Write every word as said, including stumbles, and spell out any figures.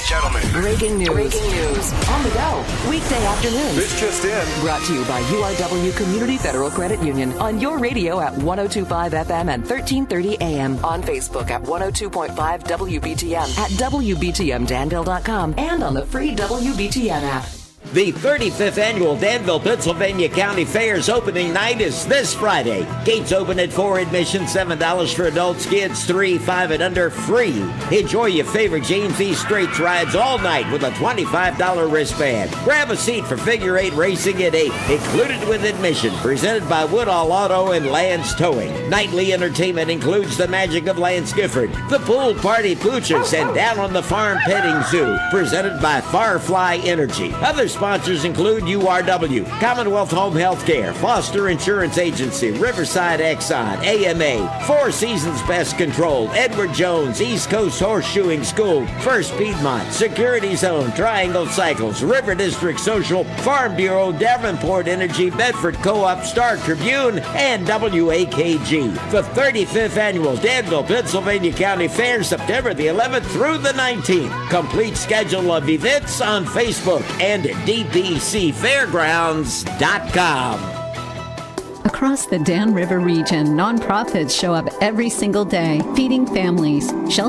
gentlemen. Breaking news. Breaking news. On the go. Weekday afternoons. This just in. Brought to you by U R W Community Federal Credit Union. On your radio at one oh two point five F M and thirteen thirty A M. On Facebook at one oh two point five W B T M. At W B T M Danville dot com. And on the free W B T M app. The thirty-fifth Annual Danville, Pennsylvania County Fair's opening night is this Friday. Gates open at four, admission seven dollars for adults, kids three, five and under, free. Enjoy your favorite Jane Fee Straits rides all night with a twenty-five dollars wristband. Grab a seat for figure eight racing at eight, included with admission. Presented by Woodall Auto and Lance Towing. Nightly entertainment includes the magic of Lance Gifford, the pool party poochers, and Down on the Farm Petting Zoo. Presented by Farfly Energy. Other sponsors include U R W, Commonwealth Home Healthcare, Foster Insurance Agency, Riverside Exxon, A M A, Four Seasons Pest Control, Edward Jones, East Coast Horseshoeing School, First Piedmont, Security Zone, Triangle Cycles, River District Social, Farm Bureau, Davenport Energy, Bedford Co-op, Star Tribune, and W A K G. The thirty-fifth Annual Danville, Pennsylvania County Fair, September the eleventh through the nineteenth. Complete schedule of events on Facebook and at D P C fairgrounds dot com. Across the Dan River region, nonprofits show up every single day, feeding families, sheltering